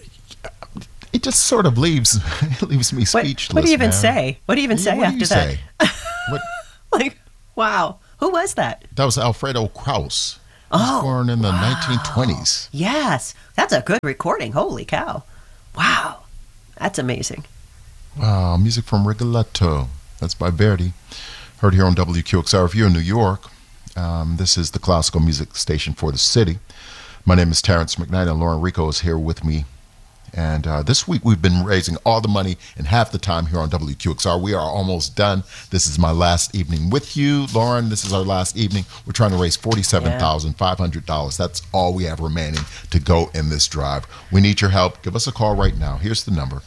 it just sort of leaves me speechless. What do you even man. say? What do you even say What do after you that? say? What? Like, wow. Who was that? That was Alfredo Kraus. He was born in the 1920s. Yes. That's a good recording. Holy cow. Wow. That's amazing. Wow, music from Rigoletto. That's by Verdi. Heard here on WQXR. If you're in New York, this is the classical music station for the city. My name is Terrence McKnight, and Lauren Rico is here with me. And this week we've been raising all the money in half the time here on WQXR. We are almost done. This is my last evening with you, Lauren. This is our last evening. We're trying to raise $47,500. That's all we have remaining to go in this drive. We need your help. Give us a call right now. Here's the number,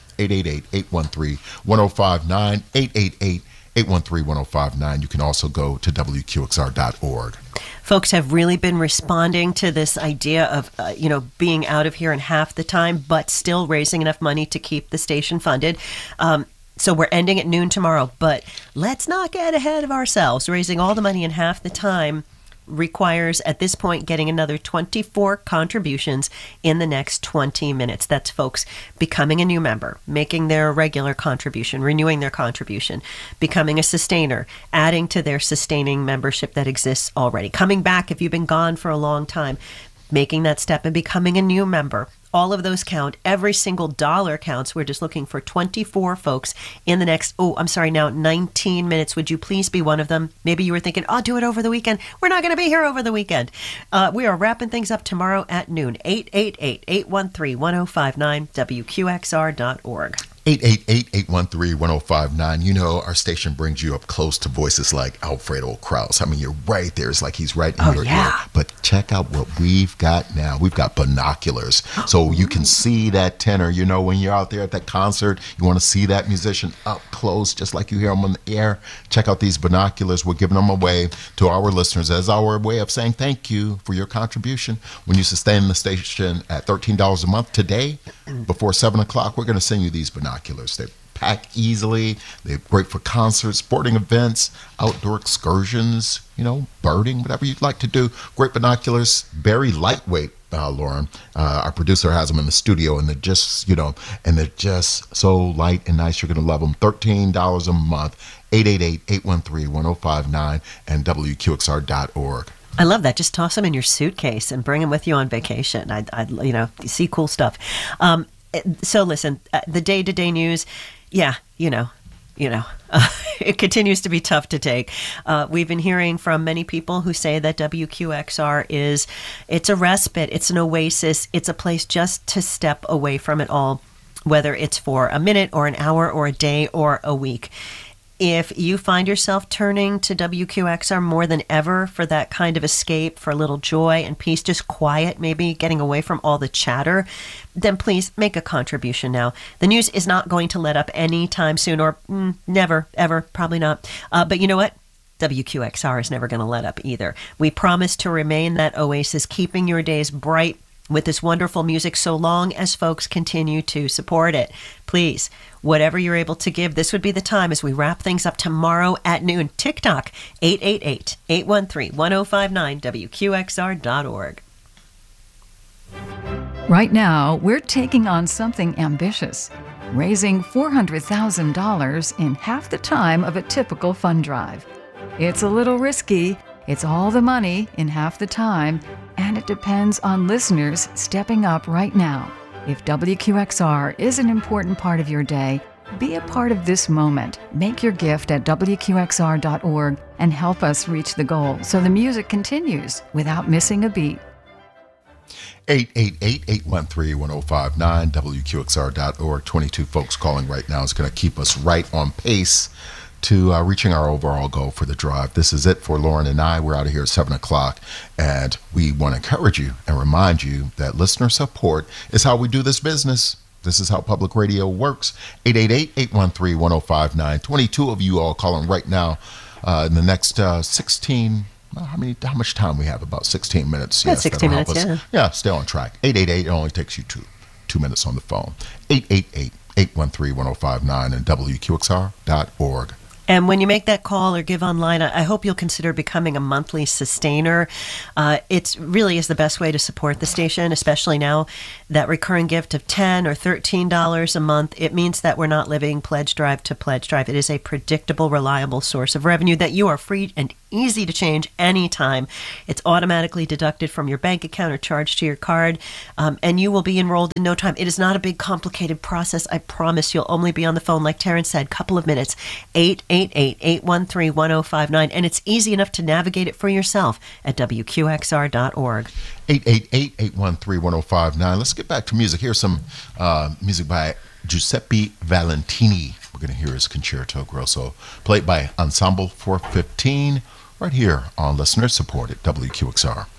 888-813-1059, 888-813-1059. You can also go to WQXR.org. Folks have really been responding to this idea of, being out of here in half the time, but still raising enough money to keep the station funded. So we're ending at noon tomorrow, but let's not get ahead of ourselves. Raising all the money in half the time requires, at this point, getting another 24 contributions in the next 20 minutes. That's folks becoming a new member, making their regular contribution, renewing their contribution, becoming a sustainer, adding to their sustaining membership that exists already, coming back if you've been gone for a long time, making that step and becoming a new member. All of those count. Every single dollar counts. We're just looking for 24 folks in the next, 19 minutes. Would you please be one of them? Maybe you were thinking, I'll do it over the weekend. We're not going to be here over the weekend. We are wrapping things up tomorrow at noon. 888-813-1059, WQXR.org. 888-813-1059. You know, our station brings you up close to voices like Alfredo Kraus. I mean, you're right there. It's like he's right in your ear. But check out what we've got now. We've got binoculars. So you can see that tenor. You know, when you're out there at that concert, you want to see that musician up close, just like you hear him on the air. Check out these binoculars. We're giving them away to our listeners as our way of saying thank you for your contribution. When you sustain the station at $13 a month today, before 7 o'clock, we're going to send you these binoculars. They pack easily. They're great for concerts, sporting events, outdoor excursions, birding, whatever you'd like to do. Great binoculars, very lightweight, Lauren. Our producer has them in the studio, and they're just, so light and nice. You're going to love them. $13 a month, 888-813-1059, and WQXR.org. I love that. Just toss them in your suitcase and bring them with you on vacation. You see cool stuff. So listen, the day-to-day news, it continues to be tough to take. We've been hearing from many people who say that WQXR it's a respite, it's an oasis, it's a place just to step away from it all, whether it's for a minute or an hour or a day or a week. If you find yourself turning to WQXR more than ever for that kind of escape, for a little joy and peace, just quiet, maybe getting away from all the chatter, then please make a contribution now. The news is not going to let up anytime soon, or never, ever, probably not. But you know what? WQXR is never going to let up either. We promise to remain that oasis, keeping your days bright with this wonderful music so long as folks continue to support it. Please, whatever you're able to give, this would be the time as we wrap things up tomorrow at noon. TikTok, 888-813-1059, WQXR.org. Right now, we're taking on something ambitious, raising $400,000 in half the time of a typical fund drive. It's a little risky. It's all the money in half the time, and it depends on listeners stepping up right now. If WQXR is an important part of your day, be a part of this moment. Make your gift at WQXR.org and help us reach the goal so the music continues without missing a beat. 888-813-1059, WQXR.org. 22 folks calling right now. Is going to keep us right on pace to reaching our overall goal for the drive. This is it for Lauren and I. We're out of here at 7 o'clock, and we want to encourage you and remind you that listener support is how we do this business. This is how public radio works. 888-813-1059. 22 of you all calling right now in the next 16. How much time we have? About 16 minutes. Yes, 16 minutes, yeah. Yeah, stay on track. 888, it only takes you two minutes on the phone. 888-813-1059 and WQXR.org. And when you make that call or give online, I hope you'll consider becoming a monthly sustainer. It really is the best way to support the station, especially now. That recurring gift of $10 or $13 a month, it means that we're not living pledge drive to pledge drive. It is a predictable, reliable source of revenue that you are free and easy to change anytime. It's automatically deducted from your bank account or charged to your card, and you will be enrolled in no time. It is not a big, complicated process. I promise you'll only be on the phone, like Terrence said, couple of minutes, 888-813-1059, and it's easy enough to navigate it for yourself at WQXR.org. 888-813-1059. Let's get back to music. Here's some music by Giuseppe Valentini. We're going to hear his Concerto Grosso, played by Ensemble 415, right here on Listener Supported WQXR.